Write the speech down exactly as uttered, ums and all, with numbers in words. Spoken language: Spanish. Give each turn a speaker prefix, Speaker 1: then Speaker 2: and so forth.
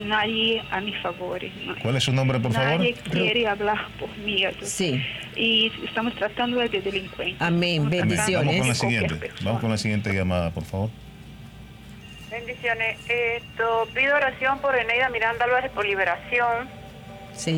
Speaker 1: Nadie a mis favores. No.
Speaker 2: ¿Cuál es su nombre, por favor?
Speaker 1: Nadie quiere hablar por mí. Entonces,
Speaker 3: Sí.
Speaker 1: Y estamos tratando de delincuentes.
Speaker 3: Amén.
Speaker 1: Estamos
Speaker 3: Bendiciones.
Speaker 2: Vamos con la
Speaker 1: tratando de
Speaker 2: siguiente.
Speaker 1: cualquier persona.
Speaker 2: Vamos con la siguiente llamada, por favor.
Speaker 4: Bendiciones. Esto, pido oración por Eneida Miranda Álvarez por liberación.